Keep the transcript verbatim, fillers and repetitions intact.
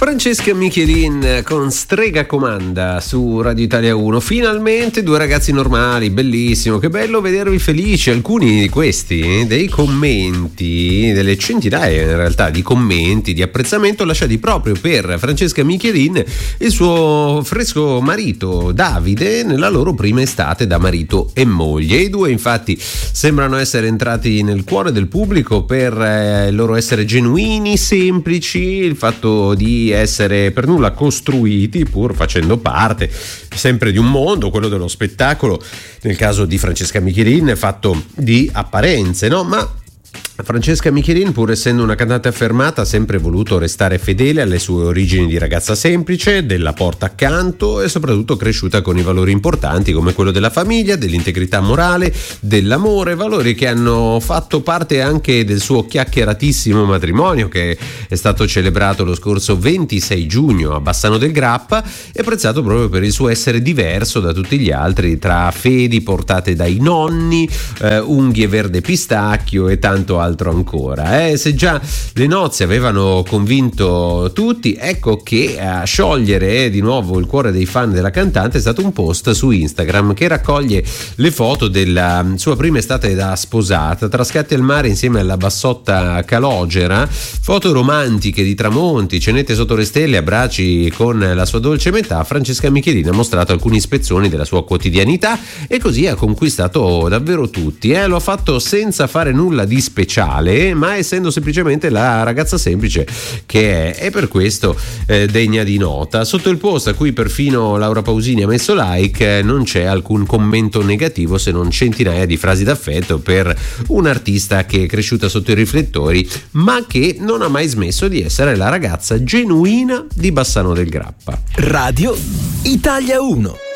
Francesca Michelin con Strega Comanda su Radio Italia uno. Finalmente due ragazzi normali, bellissimo, che bello vedervi felici. Alcuni di questi, dei commenti, delle centinaia in realtà di commenti di apprezzamento lasciati proprio per Francesca Michelin e il suo fresco marito Davide nella loro prima estate da marito e moglie. I due infatti sembrano essere entrati nel cuore del pubblico per eh, il loro essere genuini, semplici, il fatto di essere per nulla costruiti, pur facendo parte sempre di un mondo, quello dello spettacolo, nel caso di Francesca Michelin fatto di apparenze, no? Ma Francesca Michelin, pur essendo una cantante affermata, ha sempre voluto restare fedele alle sue origini di ragazza semplice, della porta accanto e soprattutto cresciuta con i valori importanti come quello della famiglia, dell'integrità morale, dell'amore, valori che hanno fatto parte anche del suo chiacchieratissimo matrimonio che è stato celebrato lo scorso ventisei giugno a Bassano del Grappa e apprezzato proprio per il suo essere diverso da tutti gli altri, tra fedi portate dai nonni, eh, unghie verde pistacchio e tanto altro ancora. Eh, se già le nozze avevano convinto tutti, ecco che a sciogliere di nuovo il cuore dei fan della cantante è stato un post su Instagram che raccoglie le foto della sua prima estate da sposata, tra scatti al mare insieme alla bassotta Calogera, foto romantiche di tramonti, cenette sotto le stelle, abbracci con la sua dolce metà. Francesca Michelin ha mostrato alcuni spezzoni della sua quotidianità e così ha conquistato davvero tutti. Eh, lo ha fatto senza fare nulla di speciale, ma essendo semplicemente la ragazza semplice che è, e per questo eh, degna di nota. Sotto il post, a cui perfino Laura Pausini ha messo like, eh, non c'è alcun commento negativo se non centinaia di frasi d'affetto per un'artista che è cresciuta sotto i riflettori ma che non ha mai smesso di essere la ragazza genuina di Bassano del Grappa. Radio Italia uno.